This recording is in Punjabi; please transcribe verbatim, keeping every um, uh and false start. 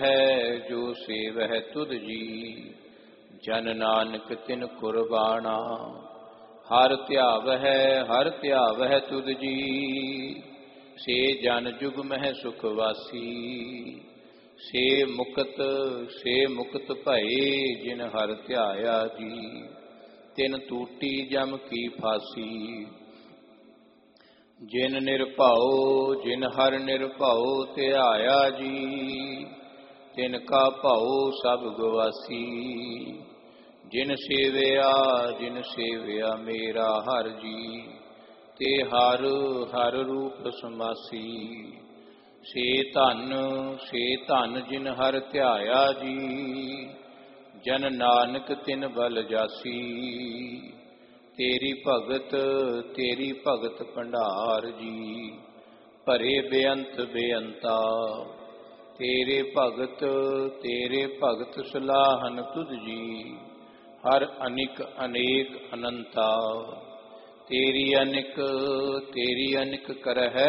ਹੈ ਜੋ ਸੇਵਹਿ ਤੁਧ ਜੀ। ਜਨ ਨਾਨਕ ਤਿਨ ਕੁਰਬਾਨਾ, ਹਰ ਧਿਆਵਹਿ ਹਰ ਧਿਆਵਹਿ ਤੁਧ ਜੀ। ਸੇ ਜਨ ਜੁਗ ਮਹਿ ਸੁਖ ਵਾਸੀ, ਸੇ ਮੁਕਤ ਸੇ ਮੁਕਤ ਭਏ ਜਿਨ ਹਰ ਧਿਆਇਆ ਜੀ। ਤਿਨ ਟੂਟੀ ਜਮ ਕੀ ਫਾਸੀ, ਜਿਨ ਨਿਰਭਉ ਜਿਨ ਹਰ ਨਿਰਭਉ ਧਿਆਇਆ ਜੀ। ਤਿਨ ਕਾ ਭਉ ਸਭ ਗਵਾਸੀ, ਜਿਨ ਸੇਵਿਆ ਜਿਨ ਸੇਵਿਆ ਮੇਰਾ ਹਰ ਜੀ। ਤੇ ਹਰ ਹਰ ਰੂਪ ਸਮਾਸੀ, ਸੇ ਧਨ ਸੇ ਧਨ ਜਿਨ ਹਰ ਧਿਆਇਆ ਜੀ। ਜਨ ਨਾਨਕ ਤਿਨ ਬਲ ਜਾਸੀ, ਤੇਰੀ ਭਗਤ ਤੇਰੀ ਭਗਤ ਭੰਡਾਰ ਜੀ। ਭਰੇ ਬੇਅੰਤ ਬੇਅੰਤਾ, ਤੇਰੇ ਭਗਤ ਤੇਰੇ ਭਗਤ ਸਲਾਹਨ ਤੁਧ ਜੀ। ਹਰ ਅਨਿਕ ਅਨੇਕ ਅਨੰਤਾ, ਤੇਰੀ ਅਨਿਕ ਤੇਰੀ ਅਨਿਕ ਕਰਹਿ